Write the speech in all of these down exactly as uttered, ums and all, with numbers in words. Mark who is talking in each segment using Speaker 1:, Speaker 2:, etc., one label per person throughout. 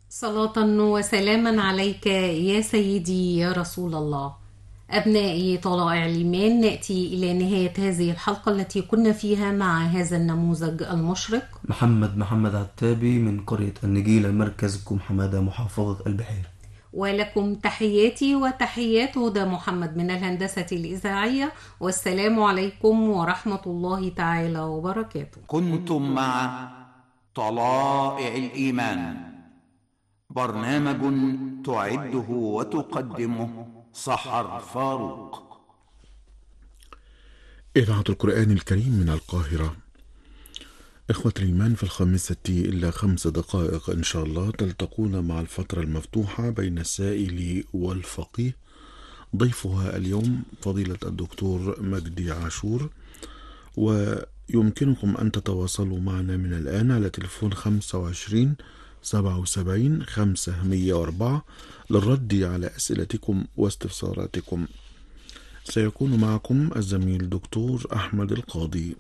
Speaker 1: صلاة وسلاما عليك يا سيدي يا رسول الله. أبنائي طلائع الإيمان، نأتي إلى نهاية هذه الحلقة التي كنا فيها مع هذا النموذج المشرق
Speaker 2: محمد محمد عتابي من قرية النجيلة، مركز كوم حمادة، محافظة البحيرة.
Speaker 1: ولكم تحياتي وتحيات هدى محمد من الهندسة الإذاعية، والسلام عليكم ورحمة الله تعالى وبركاته.
Speaker 3: كنتم مع طلائع الإيمان، برنامج تعده وتقدمه سحر فاروق.
Speaker 4: إذاعة القرآن الكريم من القاهرة. إخوة الإيمان، في الخامسة إلا خمس دقائق إن شاء الله تلتقون مع الفترة المفتوحة بين السائل والفقيه. ضيفها اليوم فضيلة الدكتور مجدي عاشور، ويمكنكم أن تتواصلوا معنا من الآن على تلفون خمسة وعشرين سبعة وسبعين خمسمائة وأربعة للرد على أسئلتكم واستفساراتكم. سيكون معكم الزميل دكتور أحمد القاضي.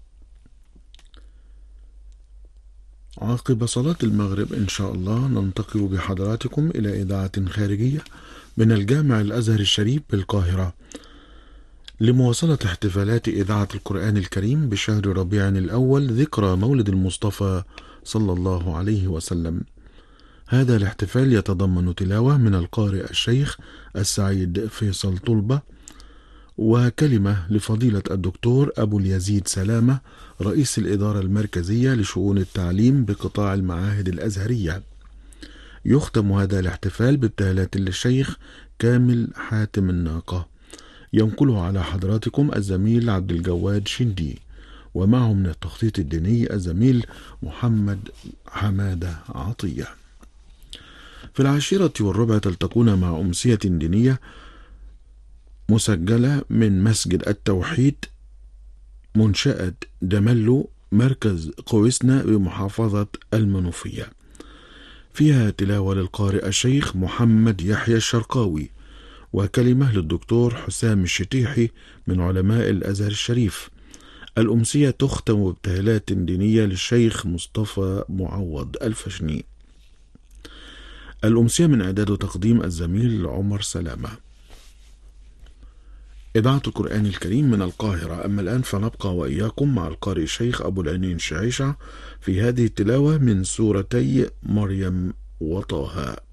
Speaker 4: عقب صلاة المغرب إن شاء الله ننتقل بحضراتكم إلى إذاعة خارجية من الجامع الأزهر الشريف بالقاهرة لمواصلة احتفالات إذاعة القرآن الكريم بشهر ربيع الأول، ذكرى مولد المصطفى صلى الله عليه وسلم. هذا الاحتفال يتضمن تلاوة من القارئ الشيخ السعيد فيصل طلبة، وكلمة لفضيلة الدكتور أبو اليزيد سلامة رئيس الإدارة المركزية لشؤون التعليم بقطاع المعاهد الأزهرية. يختم هذا الاحتفال بابتهالات للشيخ كامل حاتم الناقة، ينقله على حضراتكم الزميل عبد الجواد شندي، ومعه من التخطيط الديني الزميل محمد حمادة عطية. في العاشرة والربع تلتقون مع أمسية دينية مسجلة من مسجد التوحيد منشأة دملو، مركز قويسنا بمحافظة المنوفية. فيها تلاوة للقارئ الشيخ محمد يحيى الشرقاوي، وكلمة للدكتور حسام الشتيحي من علماء الأزهر الشريف. الأمسية تختم بابتهالات دينية للشيخ مصطفى معوض الفشني. الأمسية من إعداد وتقديم الزميل عمر سلامة. إذاعة القرآن الكريم من القاهرة. أما الآن فنبقى وإياكم مع القارئ الشيخ أبو العينين شعيشة في هذه التلاوة من سورتي مريم وطه.